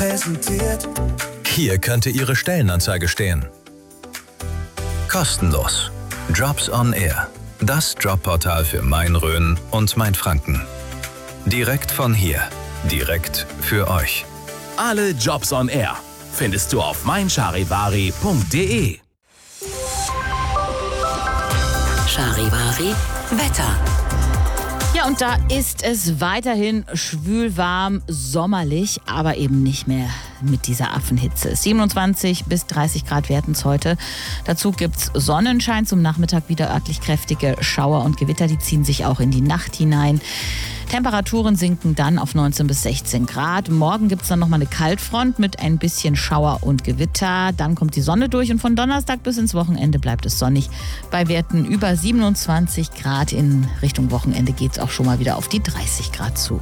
präsentiert. Hier könnte Ihre Stellenanzeige stehen. Kostenlos. Jobs on Air. Das Jobportal für Main-Rhön und Mainfranken. Direkt von hier. Direkt für euch. Alle Jobs on Air findest du auf meincharivari.de. Charivari Wetter. Ja, und da ist es weiterhin schwül, warm, sommerlich, aber eben nicht mehr mit dieser Affenhitze. 27 bis 30 Grad werden es heute. Dazu gibt es Sonnenschein, zum Nachmittag wieder örtlich kräftige Schauer und Gewitter, die ziehen sich auch in die Nacht hinein. Temperaturen sinken dann auf 19 bis 16 Grad. Morgen gibt es dann nochmal eine Kaltfront mit ein bisschen Schauer und Gewitter. Dann kommt die Sonne durch und von Donnerstag bis ins Wochenende bleibt es sonnig. Bei Werten über 27 Grad in Richtung Wochenende geht es auch schon mal wieder auf die 30 Grad zu.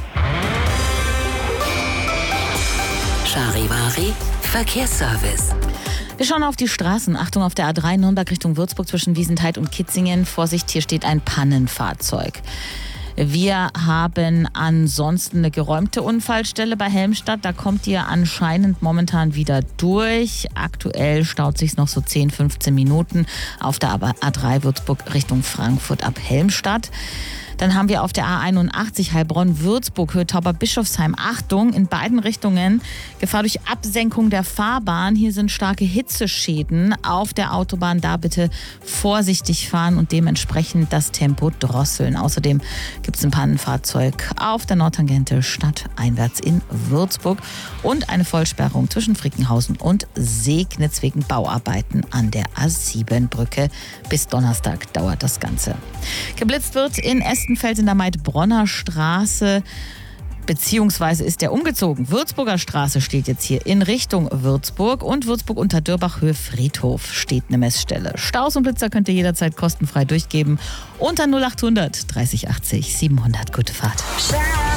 Charivari Verkehrsservice. Wir schauen auf die Straßen. Achtung, auf der A3 Nürnberg Richtung Würzburg zwischen Wiesentheid und Kitzingen. Vorsicht, hier steht ein Pannenfahrzeug. Wir haben ansonsten eine geräumte Unfallstelle bei Helmstadt. Da kommt ihr anscheinend momentan wieder durch. Aktuell staut sich noch so 10, 15 Minuten auf der A3 Würzburg Richtung Frankfurt ab Helmstadt. Dann haben wir auf der A81 Heilbronn-Würzburg, Höhe Tauber-Bischofsheim. Achtung, in beiden Richtungen Gefahr durch Absenkung der Fahrbahn. Hier sind starke Hitzeschäden auf der Autobahn. Da bitte vorsichtig fahren und dementsprechend das Tempo drosseln. Außerdem gibt es ein Pannenfahrzeug auf der Nordtangente stadteinwärts in Würzburg und eine Vollsperrung zwischen Frickenhausen und Segnitz wegen Bauarbeiten an der A7-Brücke. Bis Donnerstag dauert das Ganze. Geblitzt wird in Estenfeld in der Maid-Bronner Straße, beziehungsweise ist der umgezogen. Würzburger Straße steht jetzt hier in Richtung Würzburg und Würzburg unter Dörbach Höhe Friedhof steht eine Messstelle. Staus und Blitzer könnt ihr jederzeit kostenfrei durchgeben unter 0800 30 80 700. Gute Fahrt.